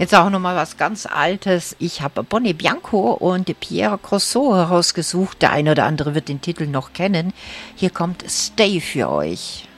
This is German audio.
Jetzt auch nochmal was ganz Altes. Ich habe Bonnie Bianco und Pierre Grosso herausgesucht. Der eine oder andere wird den Titel noch kennen. Hier kommt Stay für euch.